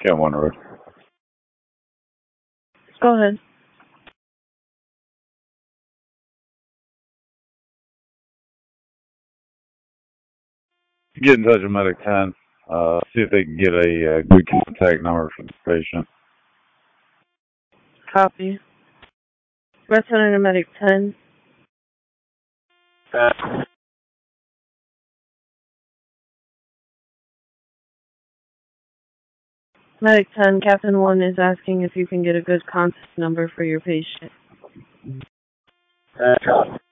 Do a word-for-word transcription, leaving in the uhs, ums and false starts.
Got one road. Go ahead. Get in touch with Medic ten. Uh, see if they can get a uh, good contact number for the patient. Copy. Resident Medic ten. Uh, Medic ten, Captain one is asking if you can get a good contact number for your patient. uh,